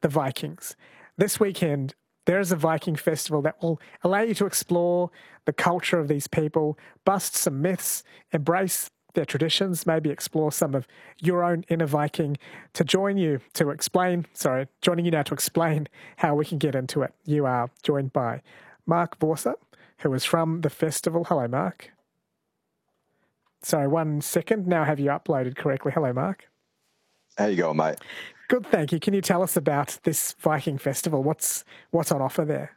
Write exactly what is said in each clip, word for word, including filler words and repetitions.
the Vikings. This weekend, there is a Viking festival that will allow you to explore the culture of these people, bust some myths, embrace their traditions, maybe explore some of your own inner Viking. To join you to explain, sorry, joining you now to explain how we can get into it, you are joined by Mark Vorsa, who is from the festival. Hello, Mark. Sorry, one second. Now have you uploaded correctly? Hello, Mark. How you going, mate? Good, thank you. Can you tell us about this Viking festival? What's what's on offer there?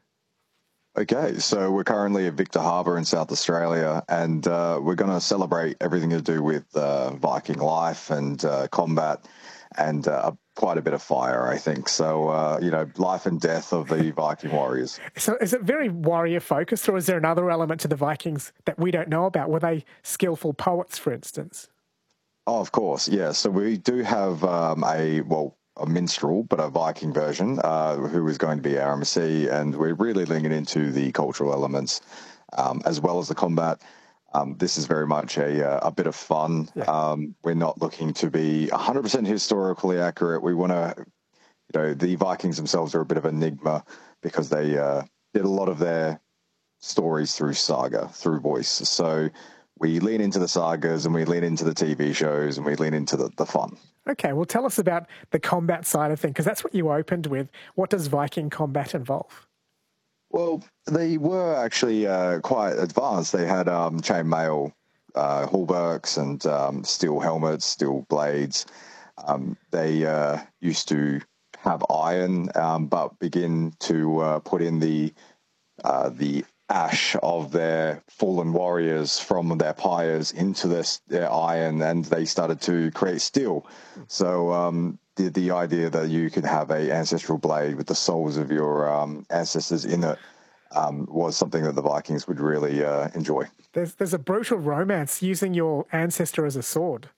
Okay, so we're currently at Victor Harbor in South Australia, and uh, we're going to celebrate everything to do with uh, Viking life and uh, combat, and uh, quite a bit of fire, I think. So, uh, you know, life and death of the Viking warriors. So is it very warrior focused, or is there another element to the Vikings that we don't know about? Were they skillful poets, for instance? Oh, of course, yeah. So we do have um, a, well, a minstrel, but a Viking version, uh, who is going to be our M C, and we're really leaning into the cultural elements um, as well as the combat. Um, this is very much a, a bit of fun. Yeah. Um, we're not looking to be one hundred percent historically accurate. We want to, you know, the Vikings themselves are a bit of an enigma because they uh, did a lot of their stories through saga, through voice. So we lean into the sagas and we lean into the T V shows and we lean into the, the fun. Okay, well, tell us about the combat side of things, because that's what you opened with. What does Viking combat involve? Well, they were actually uh, quite advanced. They had um, chainmail uh, hauberks and um, steel helmets, steel blades. Um, they uh, used to have iron, um, but begin to uh, put in the uh, the ash of their fallen warriors from their pyres into their, their iron, and they started to create steel. So um, the the idea that you could have a ancestral blade with the souls of your um, ancestors in it um, was something that the Vikings would really uh, enjoy. There's there's a brutal romance using your ancestor as a sword.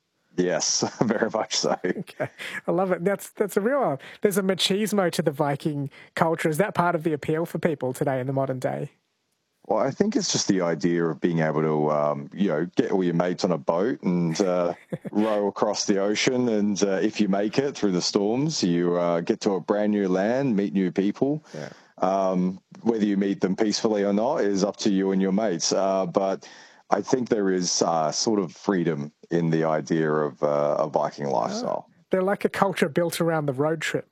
Yes, very much so. Okay, I love it. That's that's a real. There's a machismo to the Viking culture. Is that part of the appeal for people today in the modern day? Well, I think it's just the idea of being able to, um, you know, get all your mates on a boat and uh, row across the ocean. And uh, if you make it through the storms, you uh, get to a brand new land, meet new people. Yeah. Um, whether you meet them peacefully or not is up to you and your mates. Uh, but I think there is uh, sort of freedom in the idea of uh, a Viking lifestyle. Oh, they're like a culture built around the road trip.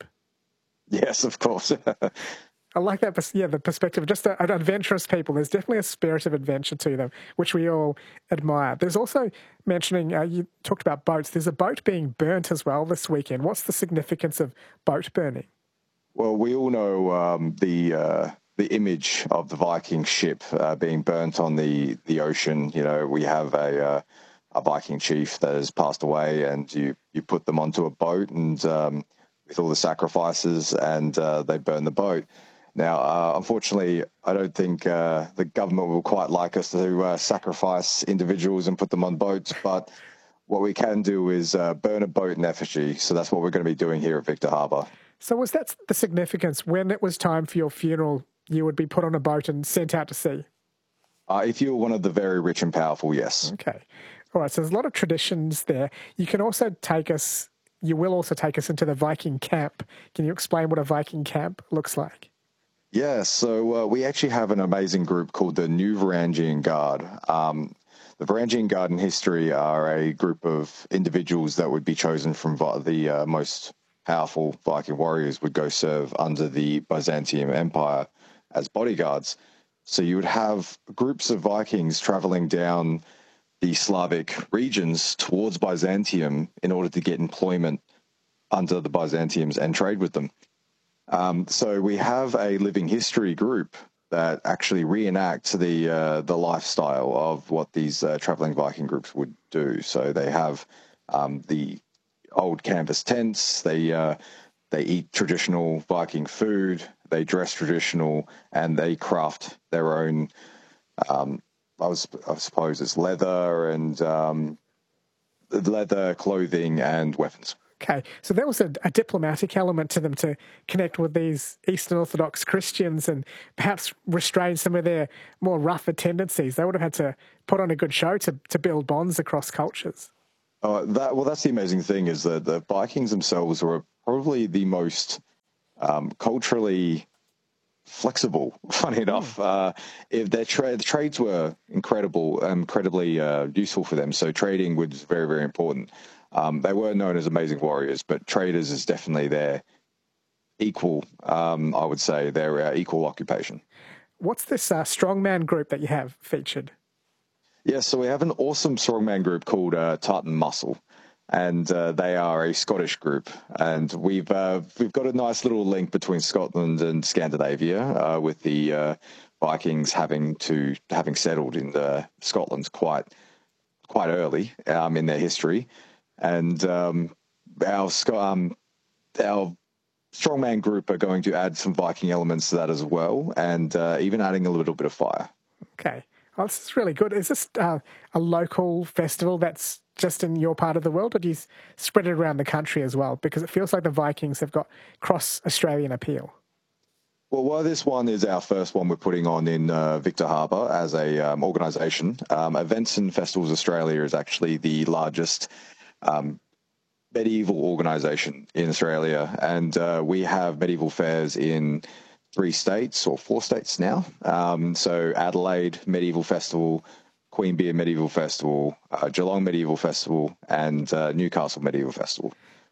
Yes, of course. I like that, yeah, the perspective. Just a, an adventurous people. There's definitely a spirit of adventure to them, which we all admire. There's also mentioning, uh, you talked about boats. There's a boat being burnt as well this weekend. What's the significance of boat burning? Well, we all know um, the uh, the image of the Viking ship uh, being burnt on the, the ocean. You know, we have a uh, a Viking chief that has passed away, and you, you put them onto a boat and um, with all the sacrifices, and uh, they burn the boat. Now, uh, unfortunately, I don't think uh, the government will quite like us to uh, sacrifice individuals and put them on boats, but what we can do is uh, burn a boat in effigy. So that's what we're going to be doing here at Victor Harbor. So was that the significance? When it was time for your funeral, you would be put on a boat and sent out to sea? Uh, if you're one of the very rich and powerful, yes. Okay. All right, so there's a lot of traditions there. You can also take us, you will also take us into the Viking camp. Can you explain what a Viking camp looks like? Yeah, so uh, we actually have an amazing group called the New Varangian Guard. Um, the Varangian Guard in history are a group of individuals that would be chosen from the uh, most powerful Viking warriors would go serve under the Byzantium Empire as bodyguards. So you would have groups of Vikings traveling down the Slavic regions towards Byzantium in order to get employment under the Byzantiums and trade with them. Um, so we have a living history group that actually reenacts the uh, the lifestyle of what these uh, traveling Viking groups would do. So they have um, the old canvas tents. They uh, they eat traditional Viking food. They dress traditional, and they craft their own. Um, I, was, I suppose it's leather and um, leather clothing and weapons. Okay, so there was a, a diplomatic element to them to connect with these Eastern Orthodox Christians and perhaps restrain some of their more rougher tendencies. They would have had to put on a good show to, to build bonds across cultures. Uh, that well, that's the amazing thing is that the Vikings themselves were probably the most um, culturally flexible, funny enough. Mm. Uh, if their tra- the trades were incredible, incredibly uh, useful for them. So trading was very, very important. Um, they were known as amazing warriors, but traders is definitely their equal, um, I would say, their uh, equal occupation. What's this uh, strongman group that you have featured? Yeah, so we have an awesome strongman group called uh, Titan Muscle. And uh, they are a Scottish group, and we've uh, we've got a nice little link between Scotland and Scandinavia, uh, with the uh, Vikings having to having settled in the Scotland quite quite early um, in their history, and um, our um, our strongman group are going to add some Viking elements to that as well, and uh, even adding a little bit of fire. Okay, well, this is really good. Is this uh, a local festival that's just in your part of the world, or do you spread it around the country as well? Because it feels like the Vikings have got cross-Australian appeal. Well, while this one is our first one we're putting on in uh, Victor Harbor as a um, organisation, um, Events and Festivals Australia is actually the largest um, medieval organisation in Australia, and uh, we have medieval fairs in three states or four states now. Um, so Adelaide Medieval Festival, Queanbeyan Medieval Festival, uh, Geelong Medieval Festival, and uh, Newcastle Medieval Festival.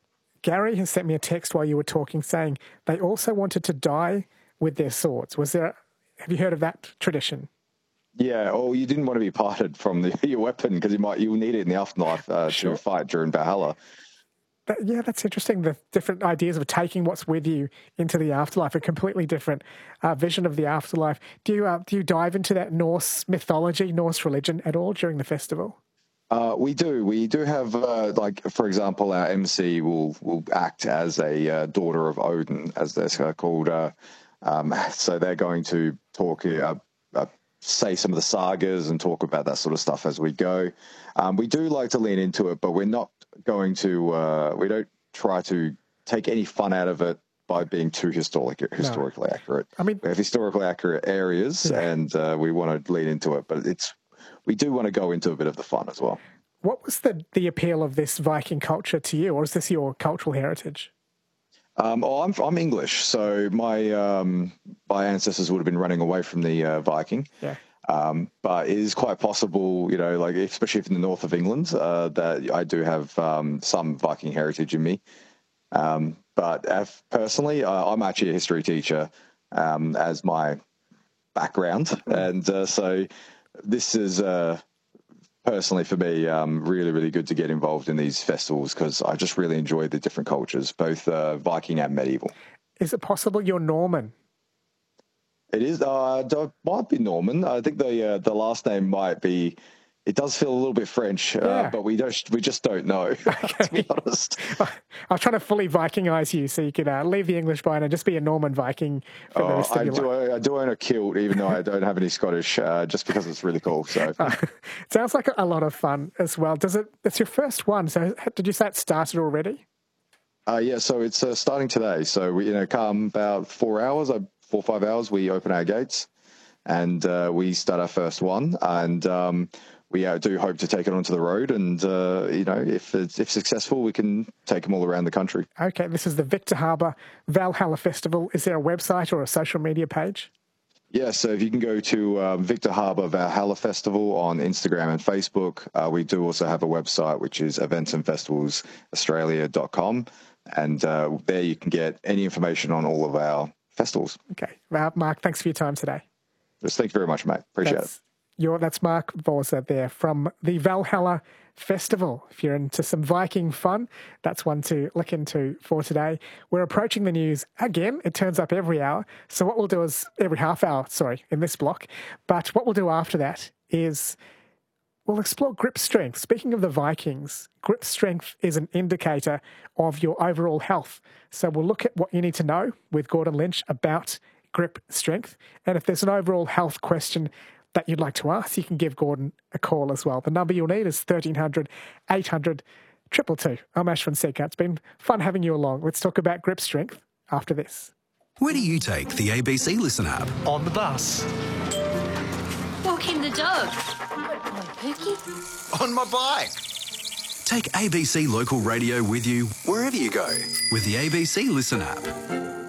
Gary has sent me a text while you were talking saying they also wanted to die with their swords. Was there? Have you heard of that tradition? Yeah, or you didn't want to be parted from the, your weapon because you might you'll need it in the afterlife uh, sure. to fight during Valhalla. That, yeah, that's interesting. The different ideas of taking what's with you into the afterlife, a completely different uh, vision of the afterlife. Do you uh, do you dive into that Norse mythology, Norse religion at all during the festival? Uh, we do. We do have, uh, like, for example, our M C will will act as a uh, daughter of Odin, as they're called. Uh, um, so they're going to talk, uh, uh, say some of the sagas and talk about that sort of stuff as we go. Um, we do like to lean into it, but we're not going to, uh, we don't try to take any fun out of it by being too historic, historically no. accurate. I mean, we have historically accurate areas, yeah. and uh, we want to lean into it, but it's we do want to go into a bit of the fun as well. What was the, the appeal of this Viking culture to you, or is this your cultural heritage? Um, oh, I'm I'm English, so my um, my ancestors would have been running away from the uh, Viking. Yeah. Um, but it is quite possible, you know, like especially in the north of England, uh, that I do have um, some Viking heritage in me. Um, but if, personally, uh, I'm actually a history teacher um, as my background, and uh, so this is uh, personally for me um, really, really good to get involved in these festivals because I just really enjoy the different cultures, both uh, Viking and medieval. Is it possible you're Norman? It is. Uh, it might be Norman. I think the uh, the last name might be. It does feel a little bit French, yeah. uh, but we don't. We just don't know. Okay. To be honest, I was trying to fully Vikingize you so you could uh, leave the English behind and just be a Norman Viking for oh, the rest of I your do, life. I, I do own a kilt, even though I don't have any Scottish, uh, just because it's really cool. So uh, it sounds like a lot of fun as well. Does it? It's your first one. So did you say it started already? Uh, yeah. So it's uh, starting today. So we, you know, come about four hours. I, Four or five hours, we open our gates and uh, we start our first one. And um, we uh, do hope to take it onto the road. And, uh, you know, if it's, if successful, we can take them all around the country. Okay, this is the Victor Harbor Valhalla Festival. Is there a website or a social media page? Yeah, so if you can go to uh, Victor Harbor Valhalla Festival on Instagram and Facebook. Uh, we do also have a website, which is events and festivals australia dot com. And uh, there you can get any information on all of our festivals. Okay. Well, Mark, thanks for your time today. Just thank you very much, mate. Appreciate that's, it. Your, that's Mark Vorza there from the Valhalla Festival. If you're into some Viking fun, that's one to look into for today. We're approaching the news again. It turns up every hour. So what we'll do is every half hour, sorry, in this block. But what we'll do after that is we'll explore grip strength. Speaking of the Vikings, grip strength is an indicator of your overall health. So we'll look at what you need to know with Gordon Lynch about grip strength. And if there's an overall health question that you'd like to ask, you can give Gordon a call as well. The number you'll need is thirteen hundred, eight hundred, two two two. I'm Ash Fonseca. It's been fun having you along. Let's talk about grip strength after this. Where do you take the A B C Listen app? On the bus. Walking the dog. Pookie? On my bike. Take A B C Local Radio with you wherever you go with the A B C Listen app.